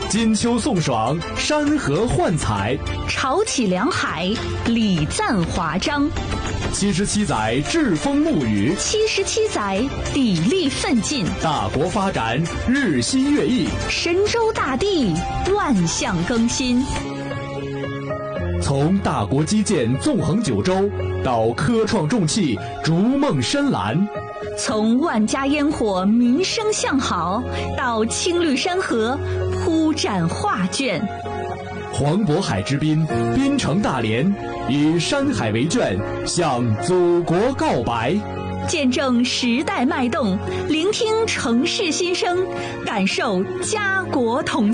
金秋送爽，山河幻彩； 潮起凉海，礼赞华章。 77载栉风沐雨 ，77载砥砺奋进。 大国发展，日新月异； 神州大地，万象更新。 从大国基建纵横九州，到科创重器逐梦深蓝； 从万家烟火民生向好，到青绿山河铺展画卷。 黄渤海之滨，滨城大连，以山海为卷，向祖国告白。 见证时代脉动，聆听城市心声，感受家国同